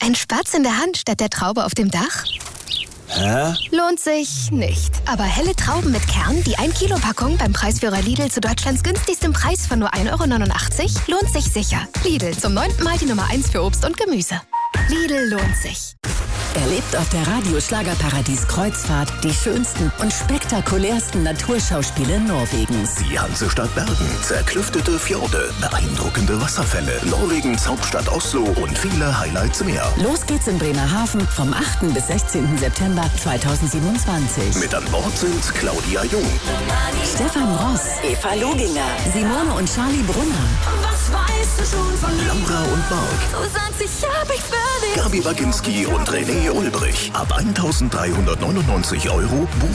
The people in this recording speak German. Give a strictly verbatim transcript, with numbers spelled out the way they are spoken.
Ein Spatz in der Hand statt der Traube auf dem Dach? Hä? Lohnt sich nicht. Aber helle Trauben mit Kern, die ein Kilo Packung beim Preisführer Lidl zu Deutschlands günstigstem Preis von nur ein Euro neunundachtzig, lohnt sich sicher. Lidl, zum neunten Mal die Nummer eins für Obst und Gemüse. Lidl lohnt sich. Erlebt auf der Radio-Schlagerparadies Kreuzfahrt die schönsten und spektakulärsten Naturschauspiele Norwegens. Die Hansestadt Bergen, zerklüftete Fjorde, beeindruckende Wasserfälle, Norwegens Hauptstadt Oslo und viele Highlights mehr. Los geht's in Bremerhaven vom achten bis sechzehnten September zweitausendsiebenundzwanzig. Mit an Bord sind Claudia Jung, Stefan Ross, Eva Loginger, Simone und Charlie Brunner, Was weißt du schon von mir? Laura und Mark, Du sagst, ich hab mich für dich. Gabi Baginski und René Ulbrich. Ab eintausenddreihundertneunundneunzig Euro